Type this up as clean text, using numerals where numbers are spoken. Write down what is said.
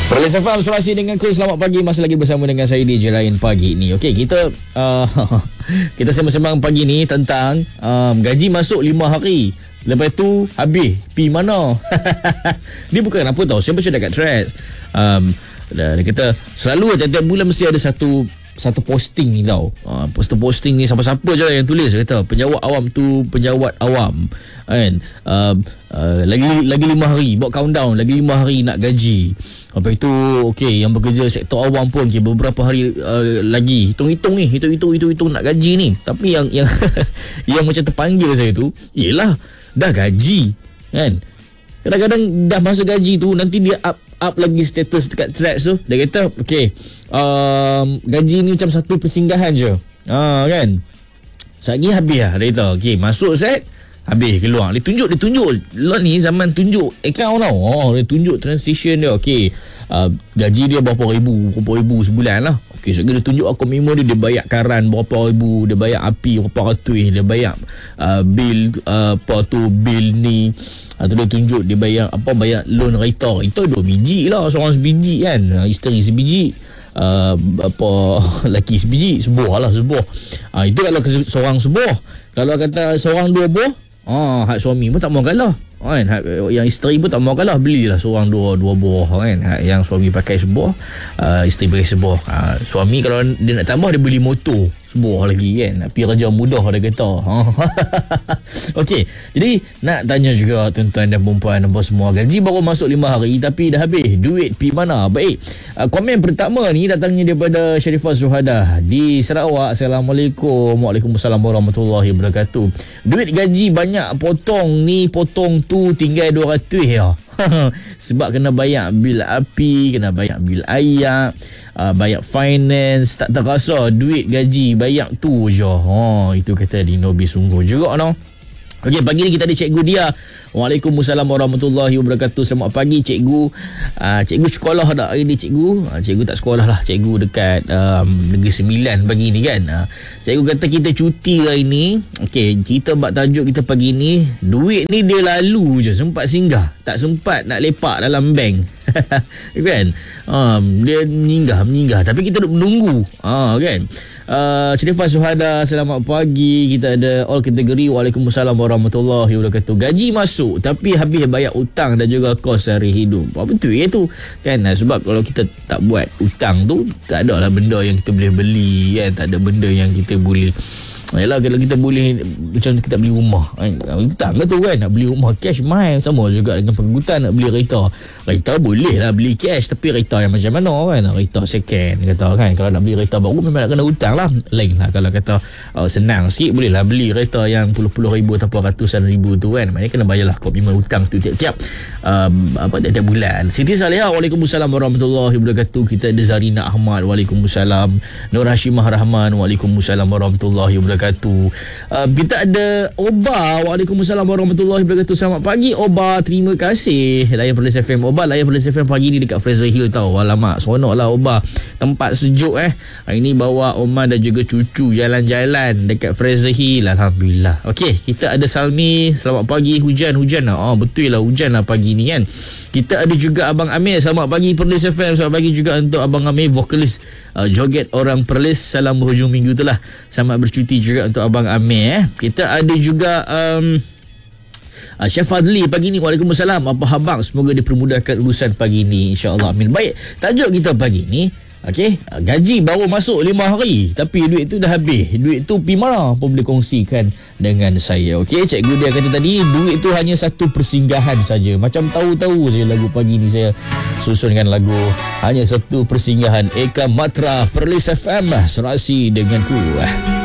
Perlis FM Sulawesi dengan Kul. Selamat pagi, masih lagi bersama dengan saya DJ Lain pagi ni. Okey, kita kita sembang-sembang pagi ni tentang gaji masuk 5 hari. Lepas tu habis, pi mana? Ni bukan apa tau, saya baca dekat threads. Dia kata selalu tiap bulan mesti ada satu posting ni tau. Posting ni siapa-siapa je yang tulis. Dia kata penjawat awam tu penjawat awam kan. Lagi 5 hari, buat countdown, lagi 5 hari nak gaji. Lepas itu okey, yang bekerja sektor awam pun beberapa hari lagi hitung nak gaji ni. Tapi yang yang macam terpanggil saya tu ialah dah gaji kan. Kadang-kadang dah masuk gaji tu, nanti dia up lagi status dekat threads tu. Dia kata okey, gaji ni macam satu persinggahan je kan. Sekejap habis lah. Dia kata okey, masuk set, habis keluar. Dia tunjuk lot ni zaman tunjuk account tau. Dia tunjuk transition dia. Okey, gaji dia berapa ribu sebulan lah. Okey, so dia tunjuk komitmen dia bayar karan berapa ribu, dia bayar api berapa ratus, dia bayar bil bil ni. Atau dia tunjuk dia bayar loan kereta 2 biji lah, seorang sebiji kan, isteri sebiji, laki sebiji, sebuah. Itu kalau seorang sebuah. Kalau kata seorang 2 buah, hak suami pun tak mau kalah kan, yang isteri pun tak mau kalah, belilah seorang 2 buah kan. Yang suami pakai sebuah, isteri pakai sebuah. Suami kalau dia nak tambah, dia beli motor sebuah lagi kan, nak pergi kerja mudah dia kata. Okey, jadi nak tanya juga tuan-tuan dan puan-puan apa semua, gaji baru masuk 5 hari tapi dah habis, duit pi mana? Baik, komen pertama ni datangnya daripada Sharifah Zuhadah di Sarawak. Assalamualaikum. Waalaikumsalam warahmatullahi wabarakatuh. Duit gaji banyak potong tu tinggal 200 ya. Sebab kena bayar bil api, kena bayar bil air, bayar finance, tak terasa duit gaji bayar tu je. Itu kata Dinobi sungguh juga no. Okey, pagi ni kita ada Cikgu Dia. Waalaikumsalam warahmatullahi wabarakatuh. Selamat pagi Cikgu. Cikgu sekolah tak hari ni Cikgu? Cikgu tak sekolah lah. Cikgu dekat Negeri Sembilan pagi ni kan. Cikgu kata kita cuti hari ni. Okey, kita buat tajuk kita pagi ni, duit ni dia lalu je, sempat singgah, tak sempat nak lepak dalam bank. Kan? Dia meninggal tapi kita duk menunggu. Kan? Sharifah Suhada, selamat pagi. Kita ada all kategori. Waalaikumsalam warahmatullahi wabarakatuh. Gaji masuk tapi habis bayar utang dan juga kos sehari hidup. Apa betul tu kan? Sebab kalau kita tak buat utang tu, tak ada lah benda yang kita boleh beli kan. Tak ada benda yang kita boleh. Yalah, kalau kita boleh macam kita beli rumah kan, hutang ke tu kan, nak beli rumah cash main. Sama juga dengan pengangkutan, nak beli kereta boleh lah beli cash, tapi kereta yang macam mana kan, kereta second kata kan. Kalau nak beli kereta baru memang nak kena hutang lah. Lain lah kalau kata senang sikit, boleh lah beli kereta yang puluh ribu ataupun ratusan ribu tu kan. Maknanya kena bayar lah komitmen hutang tu tiap-tiap bulan. Siti Salihah, waalaikumsalam warahmatullahi wabarakatuh. Kita ada Zarina Ahmad, waalaikumsalam. Nur Hashimah Rahman, waalaikumsalam warahmatullahi wabarakatuh. Kita ada Oba, waalaikumsalam warahmatullahi wabarakatuh. Selamat pagi Oba, terima kasih layan Perlis FM. Oba layan Perlis FM pagi ni dekat Fraser Hill tau. Alamak, seronok lah Oba, tempat sejuk hari ni bawa Oma dan juga cucu jalan-jalan dekat Fraser Hill. Alhamdulillah. Okey, kita ada Salmi, selamat pagi. Hujan lah. Betul lah, hujan lah pagi ni kan. Kita ada juga Abang Amir, selamat pagi Perlis FM. Selamat pagi juga untuk Abang Amir, vokalis joget orang Perlis. Salam berhujung minggu tu lah. Selamat bercuti juga untuk Abang Amir. Kita ada juga Syekh Fadli pagi ni. Waalaikumsalam. Apa khabar? Semoga dipermudahkan urusan pagi ni, insya-Allah. Amin. Baik, tajuk kita pagi ni, okey, gaji baru masuk 5 hari tapi duit tu dah habis. Duit tu pi mana? Apa boleh kongsikan dengan saya? Okey, Cikgu Dia kata tadi duit tu hanya satu persinggahan saja. Macam tahu-tahu saya lagu pagi ni saya susunkan lagu hanya satu persinggahan. Eka Matra, Perlis FM, serasi denganku.